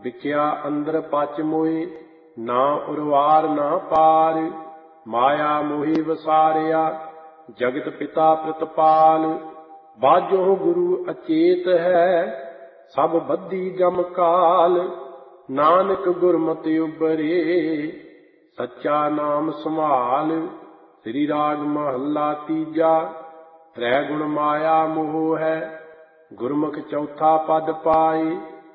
ਵਿਕਿਆ ਅੰਦਰ ਪਚ ਮੋਏ, ਨਾ ਉਰਵਾਰ ਨਾ ਪਾਰ। ਮਾਇਆ ਮੋਹੀ ਵਸਾਰਿਆ, ਜਗਤ ਪਿਤਾ ਪ੍ਰਤਪਾਲ। ਬਾਝੋਂ ਗੁਰੂ ਅਚੇਤ ਹੈ, ਸਭ ਬੱਧੀ ਜਮ ਕਾਲ। ਨਾਨਕ ਗੁਰਮਤਿ ਉਬਰੇ, ਸੱਚਾ ਨਾਮ ਸੰਭਾਲ। ਸ੍ਰੀ ਰਾਗ ਮਹੱਲਾ ਤੀਜਾ। ਤ੍ਰੈ ਗੁਣ ਮਾਇਆ ਮੋਹ ਹੈ, ਗੁਰਮੁਖ ਚੌਥਾ ਪਦ ਪਾਏ।